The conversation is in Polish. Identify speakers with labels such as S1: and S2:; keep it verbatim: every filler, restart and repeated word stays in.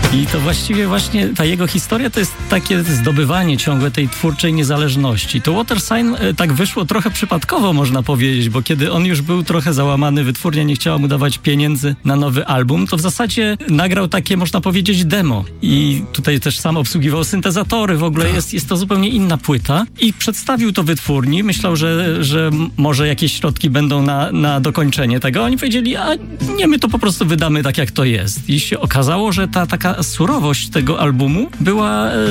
S1: I to właściwie właśnie ta jego historia to jest takie zdobywanie ciągłe tej twórczej niezależności. To Watersign tak wyszło trochę przypadkowo, można powiedzieć, bo kiedy on już był trochę załamany, wytwórnia nie chciała mu dawać pieniędzy na nowy album, to w zasadzie nagrał takie, można powiedzieć, demo. I tutaj też sam obsługiwał syntezatory, w ogóle jest, jest to zupełnie inna płyta. I przedstawił to wytwórni, myślał, że, że może jakieś środki będą na, na dokończenie tego. Oni powiedzieli, a nie, my to po prostu wydamy tak, jak to jest. I się okazało, że ta taka surowość tego albumu była